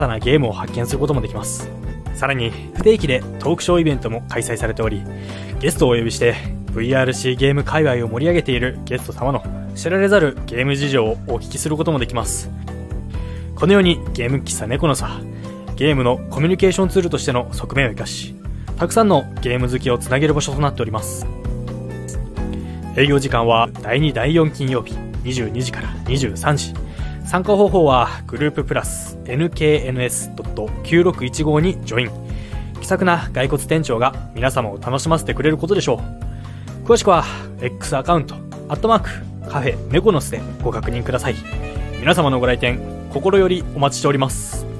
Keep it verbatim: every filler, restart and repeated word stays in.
新たなゲームを発見することもできます。さらに不定期でトークショーイベントも開催されており、ゲストをお呼びして ブイアールシー ゲーム界隈を盛り上げているゲスト様の知られざるゲーム事情をお聞きすることもできます。このようにゲーム喫茶猫のさ、ゲームのコミュニケーションツールとしての側面を生かし、たくさんのゲーム好きをつなげる場所となっております。営業時間はだいにだいよん金曜日にじゅうにじからにじゅうさんじ。参加方法はグループプラス エヌケーエヌエスドットきゅうろくいちご にジョイン。気さくな骸骨店長が皆様を楽しませてくれることでしょう。詳しくは X アカウントアットマークカフェ猫の巣でご確認ください。皆様のご来店心よりお待ちしております。